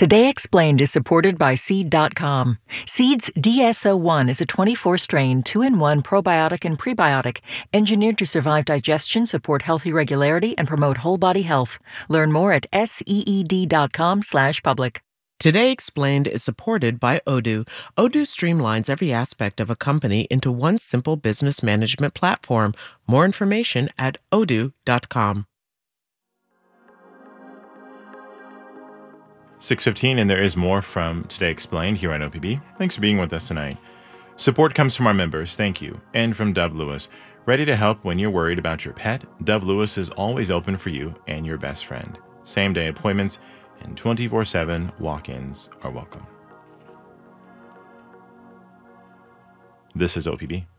Today Explained is supported by Seed.com. Seed's DSO1 is a 24-strain, 2-in-1 probiotic and prebiotic engineered to survive digestion, support healthy regularity, and promote whole-body health. Learn more at seed.com/public. Today Explained is supported by Odoo. Odoo streamlines every aspect of a company into one simple business management platform. More information at odoo.com. 6:15, and there is more from Today Explained here on OPB. Thanks for being with us tonight. Support comes from our members, thank you, and from Dove Lewis. Ready to help when you're worried about your pet? Dove Lewis is always open for you and your best friend. Same-day appointments and 24/7 walk-ins are welcome. This is OPB.